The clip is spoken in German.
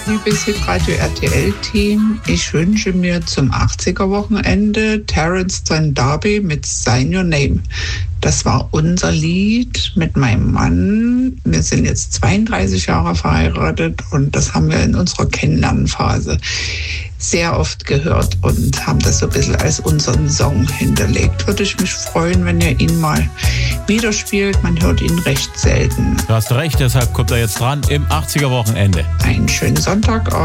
Liebes Hitradio RTL-Team, ich wünsche mir zum 80er-Wochenende Terence Trent D'Arby mit Sign Your Name. Das war unser Lied mit meinem Mann. Wir sind jetzt 32 Jahre verheiratet und das haben wir in unserer Kennenlernphase sehr oft gehört und haben das so ein bisschen als unseren Song hinterlegt. Würde ich mich freuen, wenn ihr ihn mal wieder spielt. Man hört ihn recht selten. Du hast recht, deshalb kommt er jetzt dran im 80er-Wochenende. Einen schönen Sonntag.